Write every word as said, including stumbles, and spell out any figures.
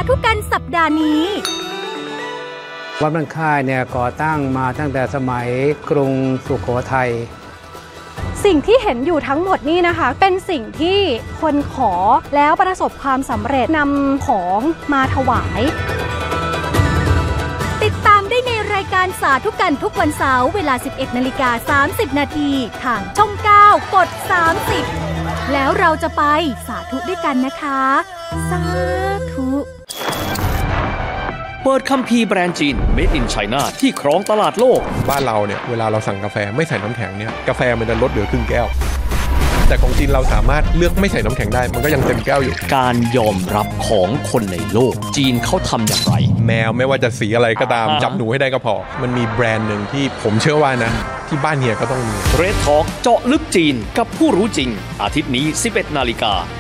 ธุกันสัปดาห์นี้วัดบ้านค่ายเนี่ยก่อตั้งมาตั้งแต่สมัยกรุงสุโขทัยสิ่งที่เห็นอยู่ทั้งหมดนี่นะคะเป็นสิ่งที่คนขอแล้วประสบความสำเร็จนำของมาถวายติดตามได้ในรายการสาธุกันทุกวันเสาร์เวลา สิบเอ็ดนาฬิกาสามสิบนาทีทางช่องเก้ากดสามสิบแล้วเราจะไปสาธุด้วยกันนะคะสาธุเปิดคัมภีร์แบรนด์จีน Made in China ที่ครองตลาดโลกบ้านเราเนี่ยเวลาเราสั่งกาแฟไม่ใส่น้ำแข็งเนี่ยกาแฟมันจะลดเหลือครึ่งแก้วแต่ของจีนเราสามารถเลือกไม่ใส่น้ำแข็งได้มันก็ยังเต็มแก้วอยู่การยอมรับของคนในโลกจีนเขาทำอย่างไรแมวไม่ว่าจะสีอะไรก็ตามจับหนูให้ได้ก็พอมันมีแบรนด์หนึ่งที่ผมเชื่อว่านะที่บ้านเฮียก็ต้องมีเรดทอล์กเจาะลึกจีนกับผู้รู้จริงอาทิตย์นี้ สิบเอ็ดนาฬิกา